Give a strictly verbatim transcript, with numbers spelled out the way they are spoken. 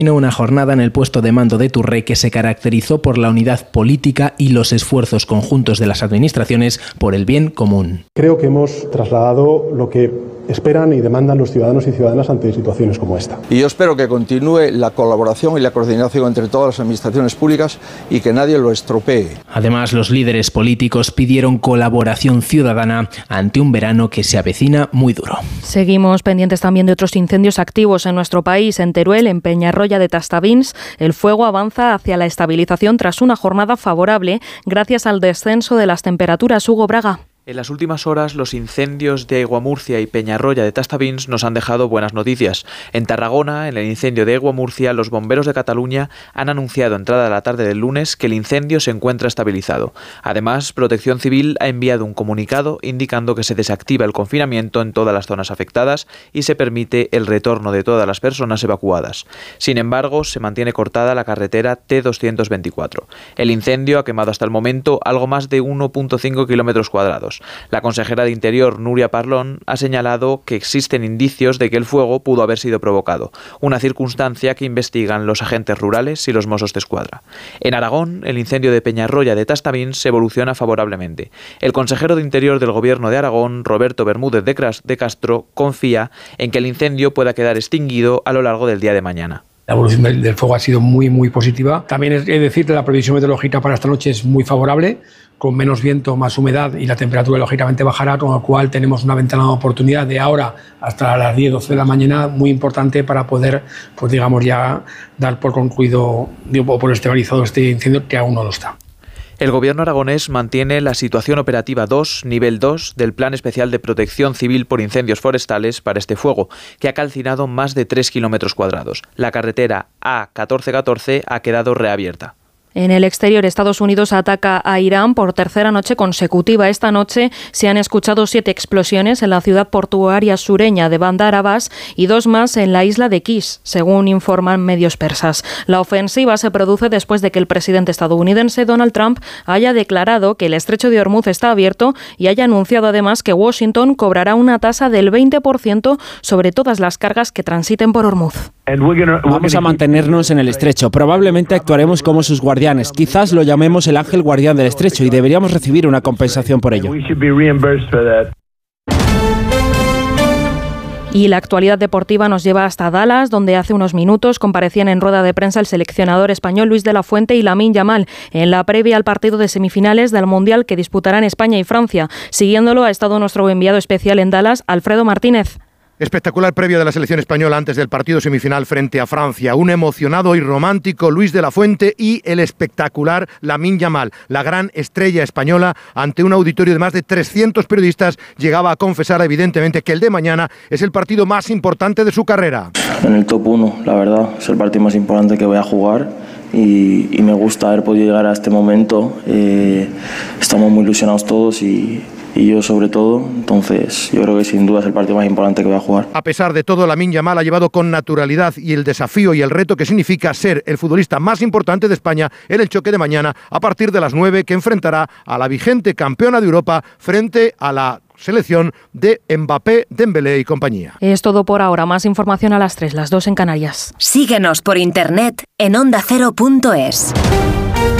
Una jornada en el puesto de mando de Touré que se caracterizó por la unidad política y los esfuerzos conjuntos de las administraciones por el bien común. Creo que hemos trasladado lo que esperan y demandan los ciudadanos y ciudadanas ante situaciones como esta. Y yo espero que continúe la colaboración y la coordinación entre todas las administraciones públicas y que nadie lo estropee. Además, los líderes políticos pidieron colaboración ciudadana ante un verano que se avecina muy duro. Seguimos pendientes también de otros incendios activos en nuestro país. En Teruel, en Peñarroya de Tastavins, el fuego avanza hacia la estabilización tras una jornada favorable gracias al descenso de las temperaturas. Hugo Braga. En las últimas horas, los incendios de Aiguamurcia y Peñarroya de Tastavins nos han dejado buenas noticias. En Tarragona, en el incendio de Aiguamurcia, los bomberos de Cataluña han anunciado entrada a la tarde del lunes que el incendio se encuentra estabilizado. Además, Protección Civil ha enviado un comunicado indicando que se desactiva el confinamiento en todas las zonas afectadas y se permite el retorno de todas las personas evacuadas. Sin embargo, se mantiene cortada la carretera T doscientos veinticuatro. El incendio ha quemado hasta el momento algo más de uno punto cinco kilómetros cuadrados. La consejera de Interior, Núria Parlon, ha señalado que existen indicios de que el fuego pudo haber sido provocado, una circunstancia que investigan los agentes rurales y los Mossos de Escuadra. En Aragón, el incendio de Peñarroya de Tastavins evoluciona favorablemente. El consejero de Interior del Gobierno de Aragón, Roberto Bermúdez de Castro, confía en que el incendio pueda quedar extinguido a lo largo del día de mañana. La evolución del, del fuego ha sido muy, muy positiva. También es decir que la previsión meteorológica para esta noche es muy favorable, con menos viento, más humedad y la temperatura lógicamente bajará, con lo cual tenemos una ventana de oportunidad de ahora hasta las diez, doce de la mañana muy importante para poder, pues digamos, ya dar por concluido o por estabilizado este incendio, que aún no lo está. El Gobierno aragonés mantiene la situación operativa dos, nivel dos, del Plan Especial de Protección Civil por Incendios Forestales para este fuego, que ha calcinado más de tres kilómetros cuadrados. La carretera A catorce catorce ha quedado reabierta. En el exterior, Estados Unidos ataca a Irán por tercera noche consecutiva. Esta noche se han escuchado siete explosiones en la ciudad portuaria sureña de Bandar Abbas y dos más en la isla de Kish, según informan medios persas. La ofensiva se produce después de que el presidente estadounidense Donald Trump haya declarado que el estrecho de Hormuz está abierto y haya anunciado además que Washington cobrará una tasa del veinte por ciento sobre todas las cargas que transiten por Hormuz. Vamos a mantenernos en el estrecho. Probablemente actuaremos como sus guardianes. Quizás lo llamemos el ángel guardián del estrecho y deberíamos recibir una compensación por ello. Y la actualidad deportiva nos lleva hasta Dallas, donde hace unos minutos comparecían en rueda de prensa el seleccionador español Luis de la Fuente y Lamine Yamal en la previa al partido de semifinales del Mundial que disputarán España y Francia. Siguiéndolo ha estado nuestro enviado especial en Dallas, Alfredo Martínez. Espectacular previa de la selección española antes del partido semifinal frente a Francia. Un emocionado y romántico Luis de la Fuente y el espectacular Lamine Yamal, la gran estrella española, ante un auditorio de más de trescientos periodistas, llegaba a confesar evidentemente que el de mañana es el partido más importante de su carrera. En el top uno, la verdad, es el partido más importante que voy a jugar. Y, y me gusta haber podido llegar a este momento. Eh, estamos muy ilusionados todos y, y yo sobre todo, entonces yo creo que sin duda es el partido más importante que voy a jugar. A pesar de todo, Lamine Yamal ha llevado con naturalidad y el desafío y el reto que significa ser el futbolista más importante de España en el choque de mañana a partir de las nueve, que enfrentará a la vigente campeona de Europa frente a la selección de Mbappé, Dembélé y compañía. Es todo por ahora. Más información a las tres, las dos en Canarias. Síguenos por internet en onda cero punto es.